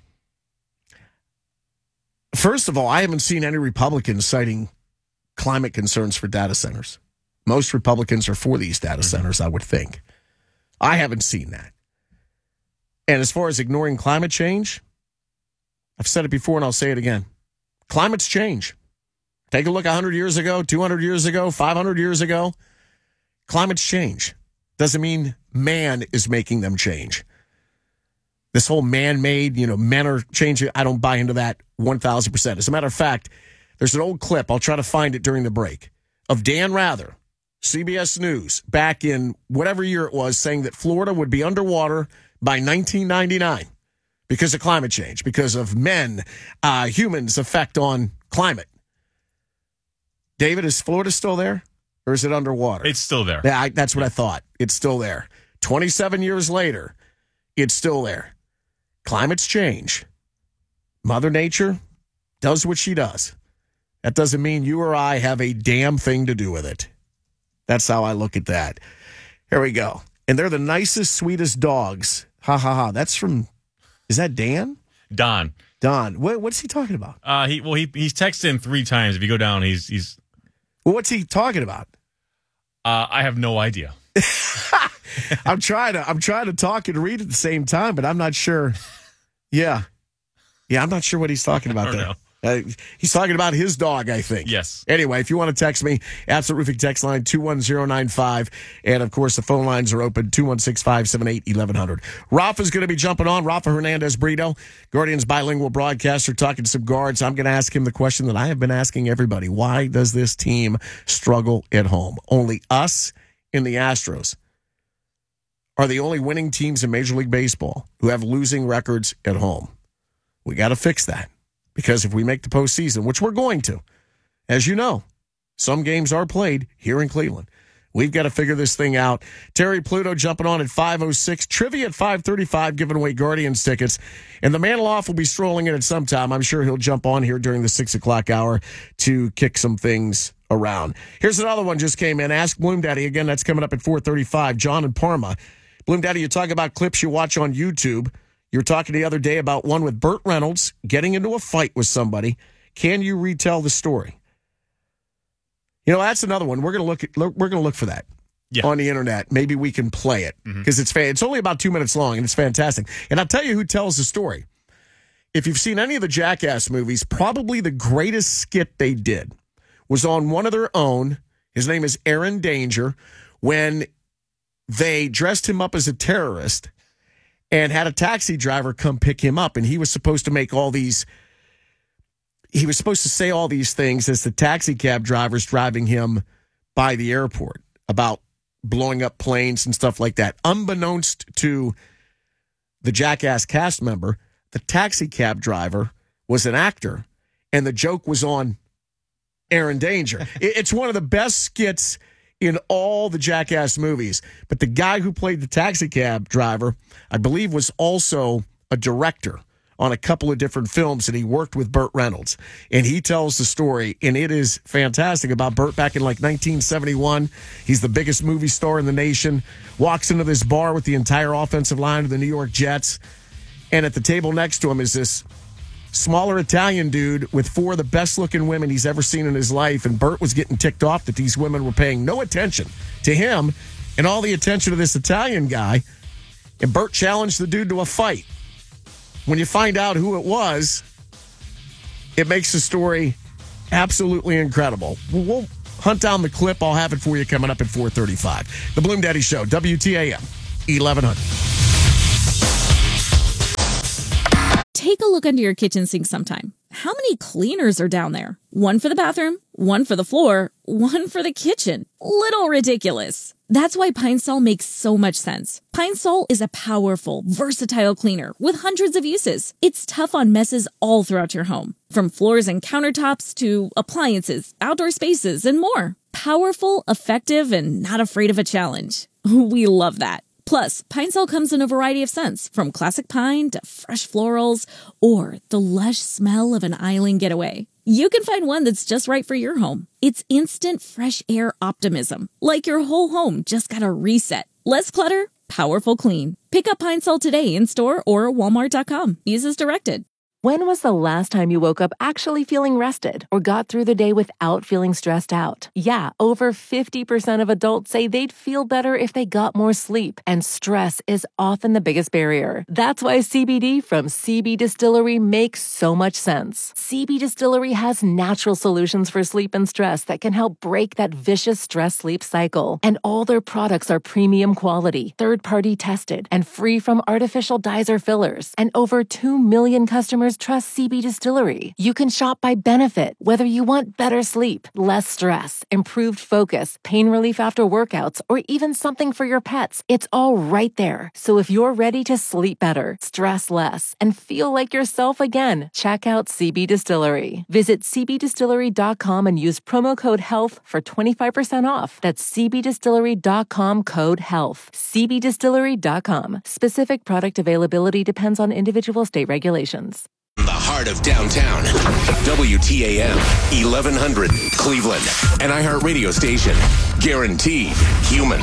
First of all, I haven't seen any Republicans citing climate concerns for data centers. Most Republicans are for these data centers, I would think. I haven't seen that. And as far as ignoring climate change, I've said it before and I'll say it again. Climates change. Take a look one hundred years ago, two hundred years ago, five hundred years ago. Climates change. Doesn't mean man is making them change. This whole man-made, you know, men are changing. I don't buy into that one thousand percent. As a matter of fact, there's an old clip, I'll try to find it during the break, of Dan Rather, C B S News, back in whatever year it was, saying that Florida would be underwater by nineteen ninety-nine because of climate change, because of men, uh, humans' effect on climate. David, is Florida still there or is it underwater? It's still there. Yeah, I, that's what I thought. It's still there. twenty-seven years later, it's still there. Climates change. Mother Nature does what she does. That doesn't mean you or I have a damn thing to do with it. That's how I look at that. Here we go. And they're the nicest, sweetest dogs. Ha, ha, ha. That's from, is that Dan? Don. Don. What, what's he talking about? Uh, he well, he he's texted in three times. If you go down, he's he's. Well, what's he talking about? Uh, I have no idea. I'm trying to I'm trying to talk and read at the same time, but I'm not sure. Yeah, yeah, I'm not sure what he's talking about there. Uh, he's talking about his dog, I think. Yes. Anyway, if you want to text me, Absolute Roofing text line two one zero nine five. And, of course, the phone lines are open, two one six, five seven eight, eleven hundred. Rafa's going to be jumping on. Rafa Hernandez-Brito, Guardians bilingual broadcaster, talking some guards. I'm going to ask him the question that I have been asking everybody. Why does this team struggle at home? Only us and the Astros are the only winning teams in Major League Baseball who have losing records at home. We got to fix that. Because if we make the postseason, which we're going to, as you know, some games are played here in Cleveland. We've got to figure this thing out. Terry Pluto jumping on at five oh six. Trivia at five thirty-five, giving away Guardians tickets. And the Maniloff will be strolling in at some time. I'm sure he'll jump on here during the six o'clock hour to kick some things around. Here's another one just came in. Ask Bloom Daddy. Again, that's coming up at four thirty-five. John and Parma. Bloom Daddy, you talk about clips you watch on YouTube. You were talking the other day about one with Burt Reynolds getting into a fight with somebody. Can you retell the story? You know, that's another one. We're going to look at, we're going to look for that yeah. on the internet. Maybe we can play it because mm-hmm. it's fan- it's only about two minutes long and it's fantastic. And I'll tell you who tells the story. If you've seen any of the Jackass movies, probably the greatest skit they did was on one of their own. His name is Aaron Danger. When they dressed him up as a terrorist and had a taxi driver come pick him up, and he was supposed to make all these, he was supposed to say all these things as the taxi cab driver's driving him by the airport about blowing up planes and stuff like that. Unbeknownst to the Jackass cast member, the taxi cab driver was an actor, and the joke was on Aaron Danger. It's one of the best skits in all the Jackass movies. But the guy who played the taxi cab driver, I believe, was also a director on a couple of different films, and he worked with Burt Reynolds. And he tells the story, and it is fantastic, about Burt back in like nineteen seventy-one. He's the biggest movie star in the nation, walks into this bar with the entire offensive line of the New York Jets, and at the table next to him is this smaller Italian dude with four of the best-looking women he's ever seen in his life, and Burt was getting ticked off that these women were paying no attention to him and all the attention to this Italian guy, and Burt challenged the dude to a fight. when you find out who it was, it makes the story absolutely incredible. We'll hunt down the clip. I'll have it for you coming up at four thirty-five. The Bloom Daddy Show, W T A M, eleven hundred. Take a look under your kitchen sink sometime. How many cleaners are down there? One for the bathroom, one for the floor, one for the kitchen. Little ridiculous. That's why Pine Sol makes so much sense. Pine Sol is a powerful, versatile cleaner with hundreds of uses. It's tough on messes all throughout your home, from floors and countertops to appliances, outdoor spaces, and more. Powerful, effective, and not afraid of a challenge. We love that. Plus, Pine Sol comes in a variety of scents, from classic pine to fresh florals or the lush smell of an island getaway. You can find one that's just right for your home. It's instant fresh air optimism, like your whole home just got a reset. Less clutter, powerful clean. Pick up Pine Sol today in store or walmart dot com. Use as directed. When was the last time you woke up actually feeling rested or got through the day without feeling stressed out? Yeah, over fifty percent of adults say they'd feel better if they got more sleep, and stress is often the biggest barrier. That's why C B D from C B Distillery makes so much sense. C B Distillery has natural solutions for sleep and stress that can help break that vicious stress-sleep cycle. And all their products are premium quality, third-party tested, and free from artificial dyes or fillers. And over two million customers trust C B Distillery. You can shop by benefit, whether you want better sleep, less stress, improved focus, pain relief after workouts, or even something for your pets. It's all right there. So if you're ready to sleep better, stress less, and feel like yourself again, check out C B Distillery. Visit c b distillery dot com and use promo code HEALTH for twenty-five percent off. That's c b distillery dot com code HEALTH. c b distillery dot com. Specific product availability depends on individual state regulations. The heart of downtown, W T A M, eleven hundred, Cleveland, an iHeart radio station, guaranteed human.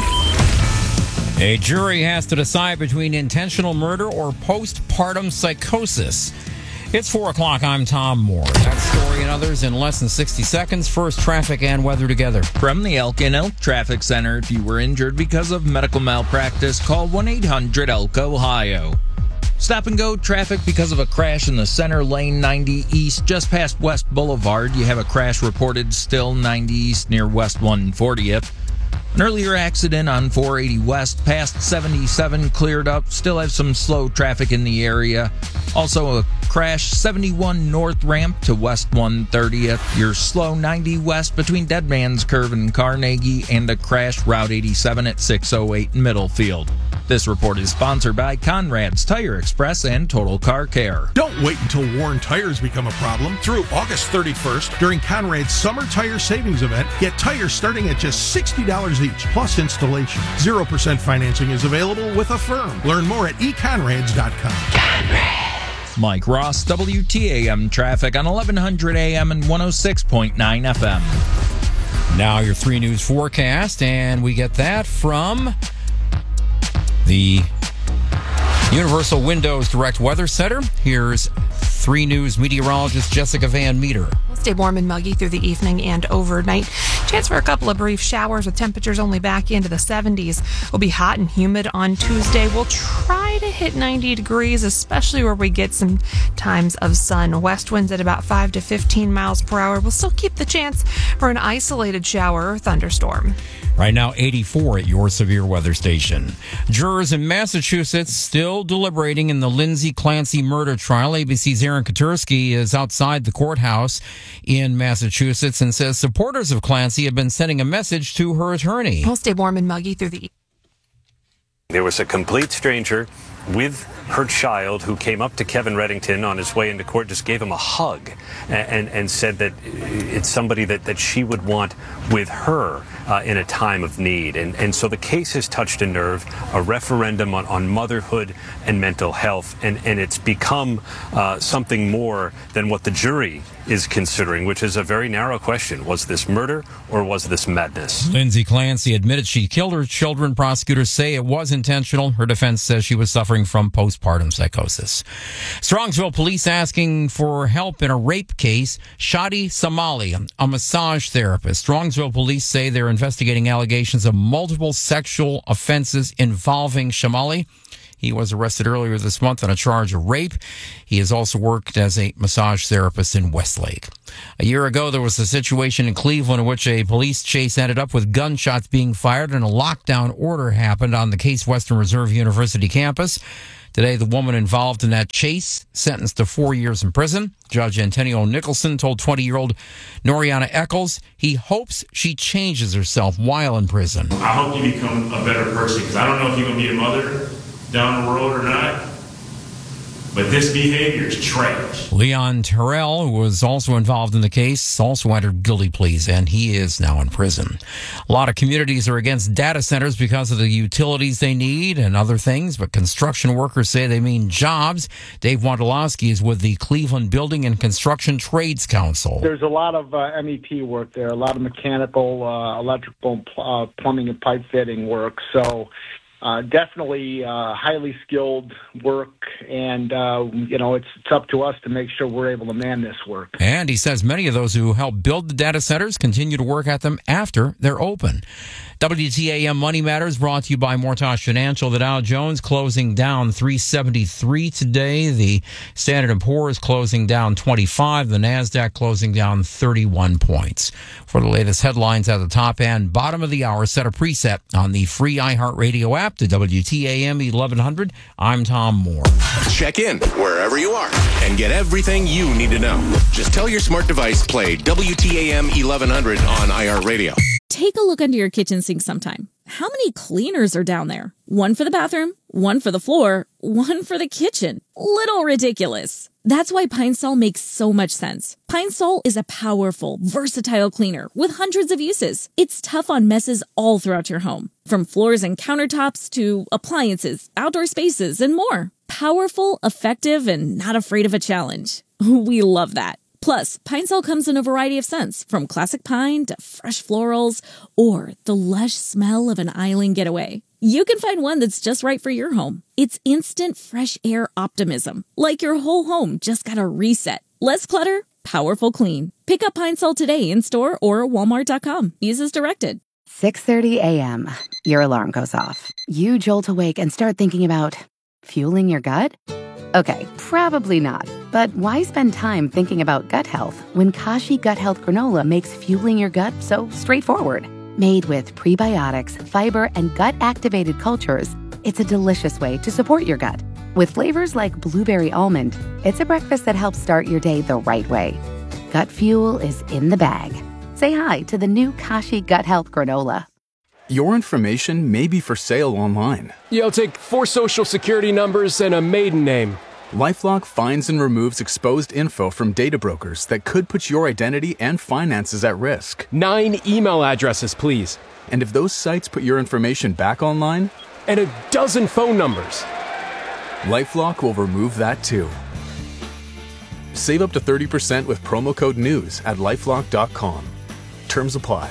A jury has to decide between intentional murder or postpartum psychosis. It's four o'clock. I'm Tom Moore. That story and others in less than sixty seconds. First, traffic and weather together. From the Elk and Elk Traffic Center, if you were injured because of medical malpractice, call one eight hundred elk ohio. Stop and go traffic because of a crash in the center lane ninety East just past West Boulevard. You have a crash reported still ninety East near West one fortieth. An earlier accident on four eighty West past seventy-seven cleared up. Still have some slow traffic in the area. Also a crash seventy-one North ramp to West one thirtieth. You're slow ninety West between Dead Man's Curve and Carnegie, and a crash Route eighty-seven at six oh eight Middlefield. This report is sponsored by Conrad's Tire Express and Total Car Care. Don't wait until worn tires become a problem. Through August thirty-first, during Conrad's Summer Tire Savings Event, get tires starting at just sixty dollars each, plus installation. zero percent financing is available with Affirm. Learn more at e conrads dot com. Conrads. Mike Ross, W T A M traffic on eleven hundred A M and one oh six point nine F M. Now your three News forecast, and we get that from the Universal Windows Direct Weather Center. Here's three News meteorologist Jessica Van Meter. We'll stay warm and muggy through the evening and overnight. Chance for a couple of brief showers with temperatures only back into the seventies. We'll be hot and humid on Tuesday. We'll try to hit ninety degrees, especially where we get some times of sun. West winds at about five to fifteen miles per hour. We'll still keep the chance for an isolated shower or thunderstorm. Right now, eighty-four at your severe weather station. Jurors in Massachusetts still deliberating in the Lindsay Clancy murder trial. A B C's Aaron Katursky is outside the courthouse in Massachusetts and says supporters of Clancy have been sending a message to her attorney. We'll stay warm and muggy through the... There was a complete stranger with her child who came up to Kevin Reddington on his way into court, just gave him a hug and, and, and said that it's somebody that, that she would want with her uh, in a time of need. And, and so the case has touched a nerve, a referendum on, on motherhood and mental health, and, and it's become uh, something more than what the jury is considering, which is a very narrow question. Was this murder or was this madness? Lindsay Clancy admitted she killed her children. Prosecutors say it was intentional. Her defense says she was suffering from postpartum psychosis. Strongsville police asking for help in a rape case. Shadi Somali, a massage therapist. Strongsville police say they're investigating allegations of multiple sexual offenses involving Shamali. He was arrested earlier this month on a charge of rape. He has also worked as a massage therapist in Westlake. A year ago, there was a situation in Cleveland in which a police chase ended up with gunshots being fired and a lockdown order happened on the Case Western Reserve University campus. Today, the woman involved in that chase sentenced to four years in prison. Judge Antonio Nicholson told twenty-year-old Noriana Eccles he hopes she changes herself while in prison. I hope you become a better person, because I don't know if you're going to be a mother down the road or not, but this behavior is trash. Leon Terrell, who was also involved in the case, also entered guilty pleas, and he is now in prison. A lot of communities are against data centers because of the utilities they need and other things, but construction workers say they mean jobs. Dave Wondolowski is with the Cleveland Building and Construction Trades Council. There's a lot of uh, M E P work there, a lot of mechanical, uh, electrical, uh, plumbing, and pipe fitting work. So Uh, definitely uh, highly skilled work, and, uh, you know, it's, it's up to us to make sure we're able to man this work. And he says many of those who help build the data centers continue to work at them after they're open. W T A M Money Matters brought to you by Mortosh Financial. The Dow Jones closing down three seventy-three today. The Standard and Poor's closing down twenty-five. The NASDAQ closing down thirty-one points. For the latest headlines at the top and bottom of the hour, set a preset on the free iHeartRadio app to W T A M eleven hundred. I'm Tom Moore. Check in wherever you are and get everything you need to know. Just tell your smart device, play W T A M eleven hundred on iHeartRadio. Take a look under your kitchen sink sometime. How many cleaners are down there? One for the bathroom, one for the floor, one for the kitchen. Little ridiculous. That's why Pine Sol makes so much sense. Pine Sol is a powerful, versatile cleaner with hundreds of uses. It's tough on messes all throughout your home, from floors and countertops to appliances, outdoor spaces, and more. Powerful, effective, and not afraid of a challenge. We love that. Plus, Pine Sol comes in a variety of scents, from classic pine to fresh florals or the lush smell of an island getaway. You can find one that's just right for your home. It's instant fresh air optimism, like your whole home just got a reset. Less clutter, powerful clean. Pick up Pine Sol today in store or walmart dot com. Use as directed. six thirty a.m. Your alarm goes off. You jolt awake and start thinking about fueling your gut? Okay, probably not. But why spend time thinking about gut health when Kashi Gut Health Granola makes fueling your gut so straightforward? Made with prebiotics, fiber, and gut-activated cultures, it's a delicious way to support your gut. With flavors like blueberry almond, it's a breakfast that helps start your day the right way. Gut fuel is in the bag. Say hi to the new Kashi Gut Health Granola. Your information may be for sale online. Yo, take four social security numbers and a maiden name. LifeLock finds and removes exposed info from data brokers that could put your identity and finances at risk. Nine email addresses, please. And if those sites put your information back online? And a dozen phone numbers. LifeLock will remove that too. Save up to thirty percent with promo code NEWS at lifelock dot com. Terms apply.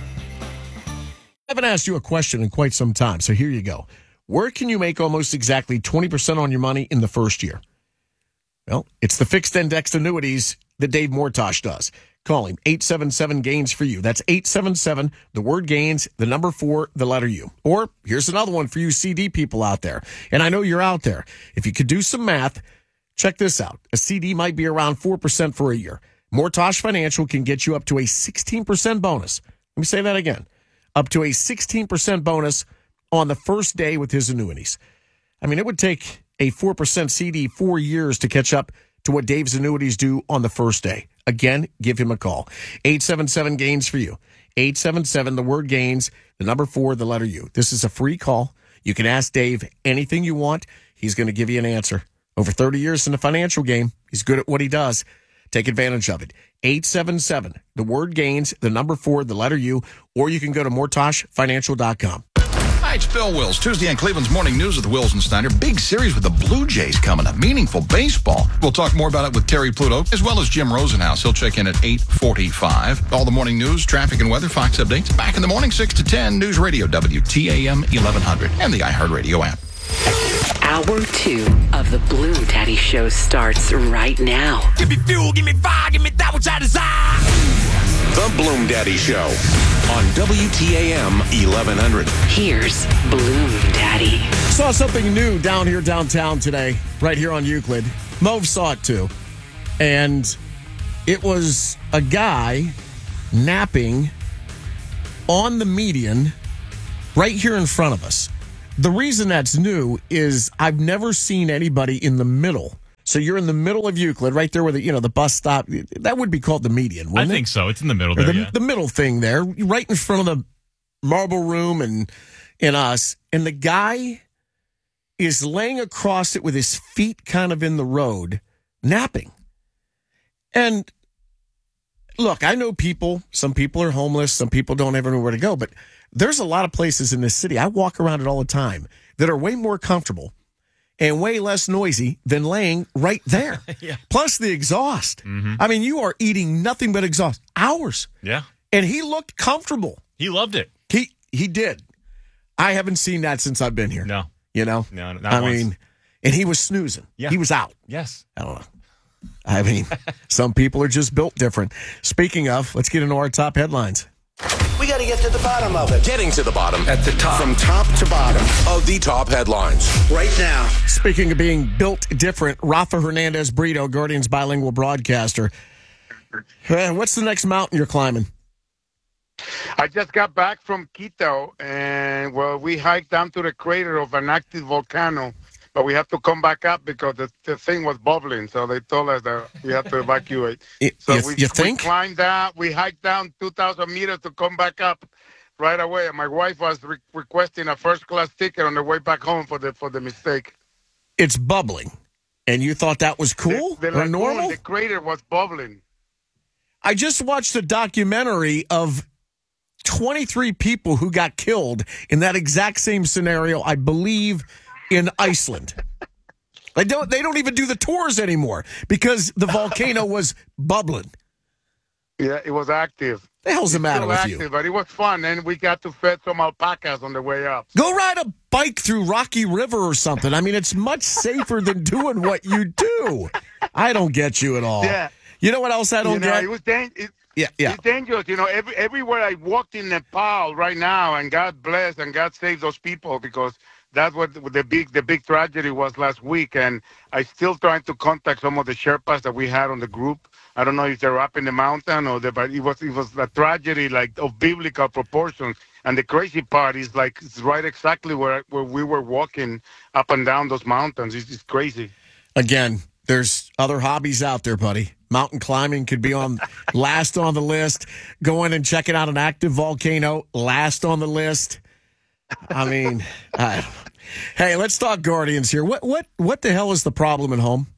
I haven't asked you a question in quite some time, so here you go. Where can you make almost exactly twenty percent on your money in the first year? Well, it's the fixed indexed annuities that Dave Mortosh does. Call him, eight seven seven, GAINS for you. That's eight seven seven, the word GAINS, the number four, the letter U. Or here's another one for you C D people out there. And I know you're out there. If you could do some math, check this out. A C D might be around four percent for a year. Mortosh Financial can get you up to a sixteen percent bonus. Let me say that again. Up to a sixteen percent bonus on the first day with his annuities. I mean, it would take a four percent C D four years to catch up to what Dave's annuities do on the first day. Again, give him a call. eight seven seven, GAINS for you. eight seven seven, the word GAINS, the number four, the letter U. This is a free call. You can ask Dave anything you want. He's going to give you an answer. Over thirty years in the financial game, he's good at what he does. Take advantage of it. eight seven seven, the word GAINS, the number four, the letter U, or you can go to mortosh financial dot com. Hi, it's Bill Wills. Tuesday on Cleveland's Morning News with Wills and Snyder. Big series with the Blue Jays coming up. Meaningful baseball. We'll talk more about it with Terry Pluto, as well as Jim Rosenhaus. He'll check in at eight forty-five. All the morning news, traffic, and weather, Fox updates. Back in the morning, six to ten. News Radio, W T A M eleven hundred, and the iHeartRadio app. Hour two of the Blue Daddy Show starts right now. Give me fuel, give me fire, give me that which I desire. The Bloom Daddy Show on W T A M eleven hundred. Here's Bloom Daddy. Saw something new down here downtown today, right here on Euclid. Mauve saw it too. And it was a guy napping on the median right here in front of us. The reason that's new is I've never seen anybody in the middle. So you're in the middle of Euclid, right there where the, you know, the bus stop. That would be called the median, wouldn't I it? think so. It's in the middle there, the, yeah. the middle thing there, right in front of the marble room and, and us. And the guy is laying across it with his feet kind of in the road, napping. And look, I know people, some people are homeless, some people don't ever know where to go, but there's a lot of places in this city, I walk around it all the time, that are way more comfortable and way less noisy than laying right there. Yeah. Plus the exhaust. Mm-hmm. I mean, you are eating nothing but exhaust. Hours. Yeah. And he looked comfortable. He loved it. He he did. I haven't seen that since I've been here. No. You know? No, not I once. mean, and he was snoozing. Yeah. He was out. Yes. I don't know. I mean, some people are just built different. Speaking of, let's get into our top headlines. We got to get to the bottom of it. Getting to the bottom. At the top. From top to bottom of the top headlines. Right now. Speaking of being built different, Rafa Hernandez Brito, Guardians bilingual broadcaster. Uh, what's the next mountain you're climbing? I just got back from Quito, and, well, we hiked down to the crater of an active volcano, but we have to come back up because the, the thing was bubbling, so they told us that we have to evacuate. So you, we, you think? we climbed down, we hiked down two thousand meters to come back up right away. And my wife was re- requesting a first-class ticket on the way back home for the for the mistake. It's bubbling, and you thought that was cool The, the or lagoon, normal? The crater was bubbling. I just watched a documentary of twenty-three people who got killed in that exact same scenario, I believe, in Iceland. They don't they don't even do the tours anymore because the volcano was bubbling. Yeah, it was active. The hell's the It's matter still with active, you? But it was fun, and we got to fed some alpacas on the way up. Go ride a bike through Rocky River or something. I mean, it's much safer than doing what you do. I don't get you at all. Yeah. You know what else I don't you know, get? It was dan- it, Yeah, yeah. It's dangerous. You know, every, everywhere I walked in Nepal right now, and God bless and God save those people, because that's what the big the big tragedy was last week. And I still trying to contact some of the Sherpas that we had on the group. I don't know if they're up in the mountain or the, but it was it was a tragedy like of biblical proportions. And the crazy part is like it's right exactly where where we were walking up and down those mountains. It's, it's crazy. Again, there's other hobbies out there, buddy. Mountain climbing could be on last on the list. Going and checking out an active volcano, last on the list. I mean, I, hey, let's talk Guardians here. What what what the hell is the problem at home?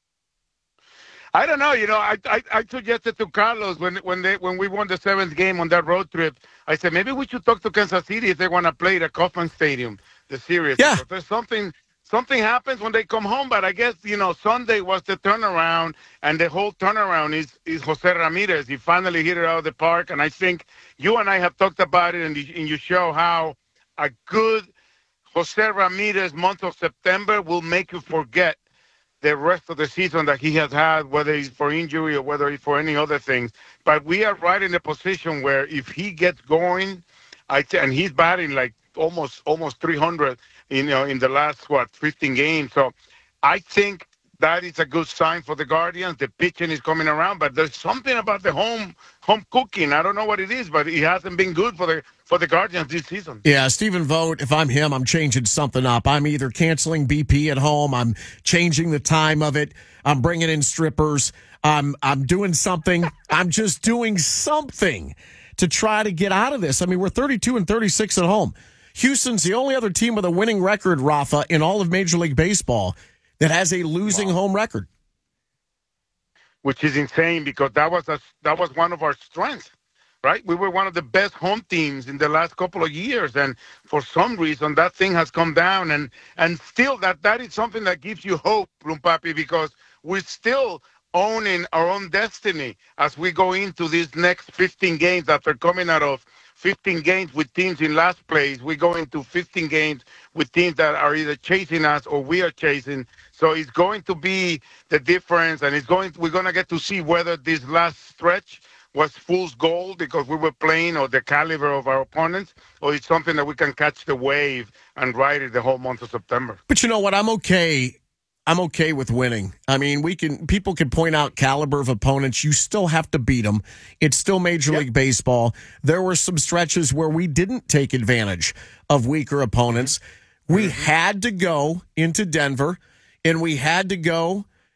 I don't know. You know, I, I I suggested to Carlos when when they when we won the seventh game on that road trip. I said maybe we should talk to Kansas City if they want to play at Kauffman Stadium, the series. Yeah. Because there's something something happens when they come home. But I guess you know Sunday was the turnaround, and the whole turnaround is is Jose Ramirez. He finally hit it out of the park, and I think you and I have talked about it in the, in your show how a good Jose Ramirez month of September will make you forget the rest of the season that he has had, whether it's for injury or whether it's for any other things. But we are right in a position where if he gets going, I t- and he's batting like almost almost three hundred, you know, in the last, what, fifteen games. So I think that is a good sign for the Guardians. The pitching is coming around, but there's something about the home home cooking. I don't know what it is, but it hasn't been good for the for the Guardians this season. Yeah, Stephen Vogt, if I'm him, I'm changing something up. I'm either canceling B P at home, I'm changing the time of it, I'm bringing in strippers, I'm I'm doing something. I'm just doing something to try to get out of this. I mean, we're thirty-two and thirty-six at home. Houston's the only other team with a winning record, Rafa, in all of Major League Baseball that has a losing wow. home record. Which is insane because that was a, that was one of our strengths, right? We were one of the best home teams in the last couple of years, and for some reason that thing has come down, and and still that that is something that gives you hope, Lumpapi, because we're still owning our own destiny as we go into these next fifteen games that are coming out of fifteen games with teams in last place. We go into fifteen games with teams that are either chasing us or we are chasing. So it's going to be the difference, and it's going. We're going to get to see whether this last stretch was fool's gold because we were playing or the caliber of our opponents, or it's something that we can catch the wave and ride it the whole month of September? But you know what? I'm okay. I'm okay with winning. I mean, we can. People can point out caliber of opponents. You still have to beat them. It's still Major League Baseball. There were some stretches where we didn't take advantage of weaker opponents. We had to go into Denver, and we had to go